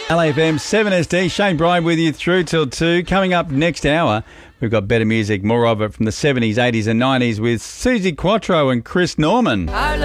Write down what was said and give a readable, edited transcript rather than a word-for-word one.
LAFM 7SD, Shane Bryan with you through till 2. Coming up next hour, we've got better music, more of it from the 70s, 80s and 90s with Suzi Quatro and Chris Norman.